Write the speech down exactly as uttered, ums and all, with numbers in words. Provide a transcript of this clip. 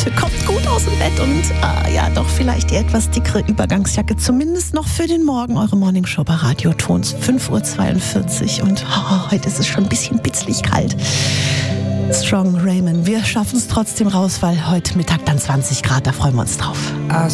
kommt gut aus dem Bett und äh, ja, doch vielleicht die etwas dickere Übergangsjacke, zumindest noch für den Morgen. Eure Morningshow bei Radio Tons, fünf Uhr zweiundvierzig und oh, heute ist es schon ein bisschen bitzlig kalt. Strong Raymond, wir schaffen es trotzdem raus, weil heute Mittag dann zwanzig Grad, da freuen wir uns drauf.